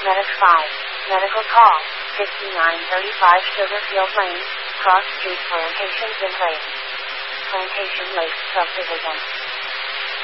Medic 5. Medical call. 5935 Sugarfield Lane, Cross Street Plantations in Lake. Plantation Lake Subdivision.